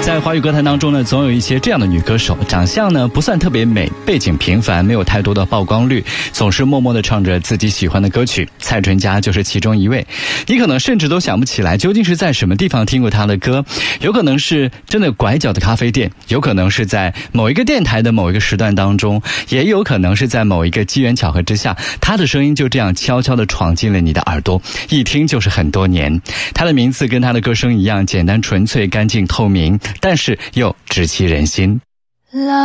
在华语歌坛当中呢，总有一些这样的女歌手，长相呢不算特别美，背景平凡，没有太多的曝光率，总是默默地唱着自己喜欢的歌曲。蔡淳佳就是其中一位。你可能甚至都想不起来究竟是在什么地方听过她的歌，有可能是真的拐角的咖啡店，有可能是在某一个电台的某一个时段当中，也有可能是在某一个机缘巧合之下，她的声音就这样悄悄地闯进了你的耳朵，一听就是很多年。她的名字跟她的歌声一样简单纯粹、干净透明，但是又直击人心。